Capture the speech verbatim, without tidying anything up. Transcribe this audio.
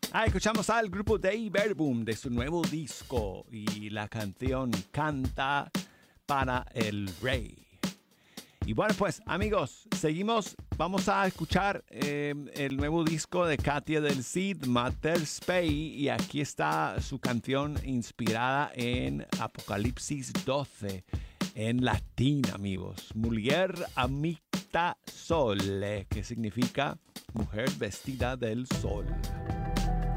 Ah, escuchamos al grupo Dei Verbum de su nuevo disco y la canción Canta para el Rey. Y bueno, pues amigos, seguimos. Vamos a escuchar eh, el nuevo disco de Katia del Cid, Mater Spei, y aquí está su canción inspirada en Apocalipsis doce, en latín, amigos. Mulier amicta sole, que significa mujer vestida del sol.